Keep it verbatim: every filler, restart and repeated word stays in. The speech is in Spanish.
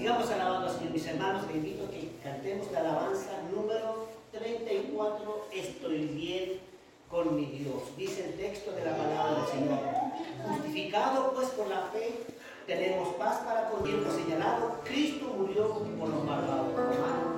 Sigamos alabando al Señor, mis hermanos. Le invito a que cantemos la alabanza número treinta y cuatro. Estoy bien con mi Dios. Dice el texto de la palabra del Señor. Justificado pues por la fe, tenemos paz para con Dios. Señalado, Cristo murió por los malvados.